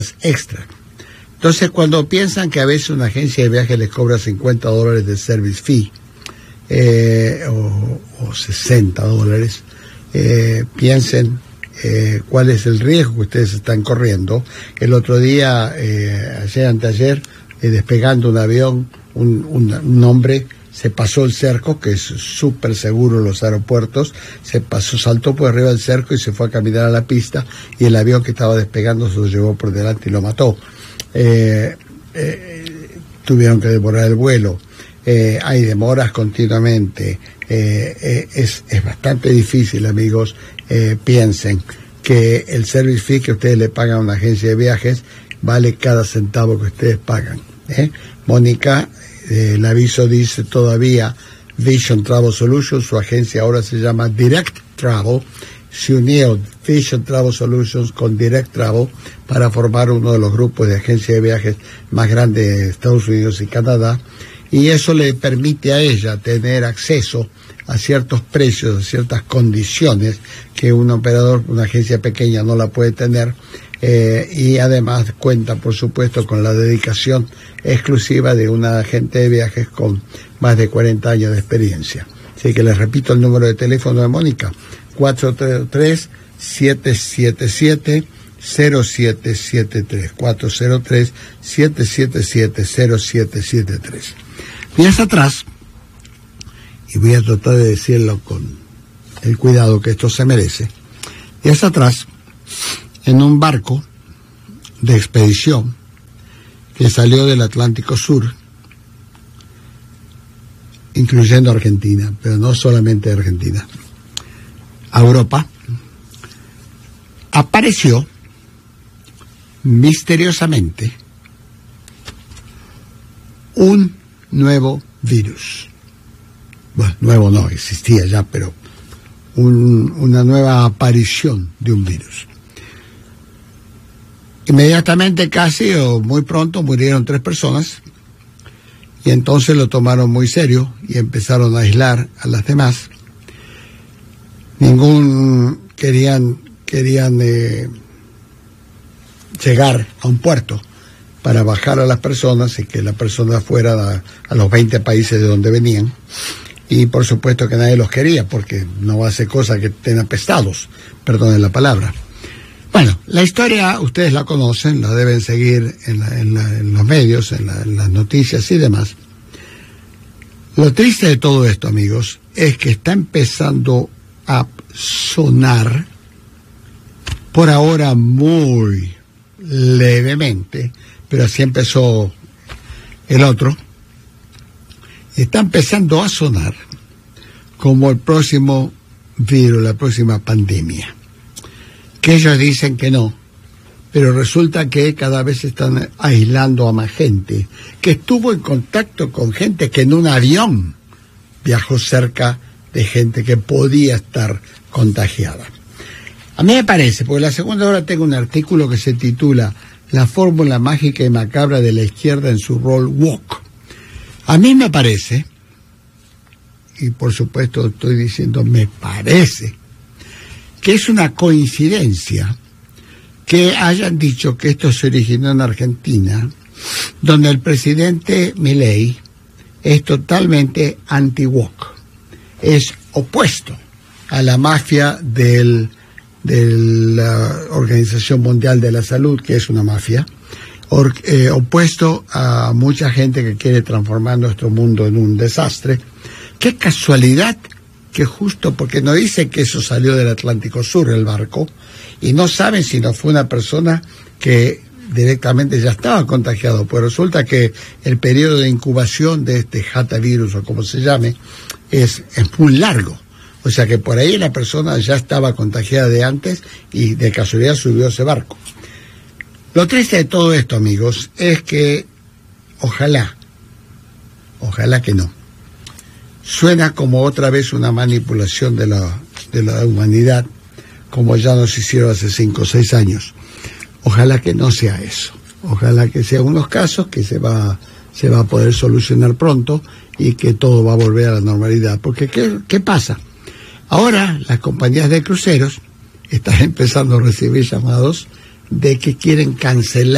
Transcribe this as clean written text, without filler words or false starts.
extra. Entonces, cuando piensan que a veces una agencia de viaje les cobra $50 de service fee o $60, piensen cuál es el riesgo que ustedes están corriendo. El otro día, anteayer, despegando un avión, un hombre se pasó el cerco, que es súper seguro en los aeropuertos, saltó por arriba del cerco y se fue a caminar a la pista, y el avión que estaba despegando se lo llevó por delante y lo mató. Tuvieron que demorar el vuelo. Hay demoras continuamente. Es bastante difícil, amigos. Piensen que el service fee que ustedes le pagan a una agencia de viajes vale cada centavo que ustedes pagan. Mónica, el aviso dice todavía Vision Travel Solutions, su agencia ahora se llama Direct Travel. Se unió Vision Travel Solutions con Direct Travel para formar uno de los grupos de agencias de viajes más grandes de Estados Unidos y Canadá, y eso le permite a ella tener acceso a ciertos precios, a ciertas condiciones que un operador, una agencia pequeña no la puede tener, y además cuenta, por supuesto, con la dedicación exclusiva de una agente de viajes con más de 40 años de experiencia. Así que les repito el número de teléfono de Mónica: 403-777-0773, 403-777-0773. Días atrás, y voy a tratar de decirlo con el cuidado que esto se merece, días atrás, en un barco de expedición que salió del Atlántico Sur, incluyendo Argentina, pero no solamente Argentina, a Europa, apareció misteriosamente un nuevo virus. Bueno, nuevo no, existía ya, pero una nueva aparición de un virus. Inmediatamente, casi o muy pronto, murieron 3 personas, y entonces lo tomaron muy serio y empezaron a aislar a las demás. Querían llegar a un puerto para bajar a las personas y que las personas fueran a los 20 países de donde venían, y por supuesto que nadie los quería, porque no va a ser cosa que estén apestados, perdonen la palabra. Bueno, la historia ustedes la conocen, la deben seguir en los medios, en las noticias y demás. Lo triste de todo esto, amigos, es que está empezando a sonar, por ahora muy levemente, pero así empezó el otro, está empezando a sonar como el próximo virus, la próxima pandemia. Que ellos dicen que no, pero resulta que cada vez están aislando a más gente, que estuvo en contacto con gente que en un avión viajó cerca de gente que podía estar contagiada. A mí me parece, porque la segunda hora tengo un artículo que se titula La fórmula mágica y macabra de la izquierda en su rol woke. A mí me parece, y por supuesto estoy diciendo me parece, que es una coincidencia que hayan dicho que esto se originó en Argentina, donde el presidente Milei es totalmente anti-woke, es opuesto a la mafia de la Organización Mundial de la Salud, que es una mafia, opuesto a mucha gente que quiere transformar nuestro mundo en un desastre. Qué casualidad que justo porque no dice que eso salió del Atlántico Sur, el barco, y no saben si no fue una persona que directamente ya estaba contagiado, pues resulta que el periodo de incubación de este hatavirus, o como se llame, es muy largo. O sea que por ahí la persona ya estaba contagiada de antes y de casualidad subió ese barco. Lo triste de todo esto, amigos, es que ojalá que no. Suena como otra vez una manipulación de la humanidad, como ya nos hicieron hace 5 o 6 años. Ojalá que no sea eso. Ojalá que sea unos casos que se va a poder solucionar pronto y que todo va a volver a la normalidad. Porque ¿qué pasa? Ahora las compañías de cruceros están empezando a recibir llamados de que quieren cancelar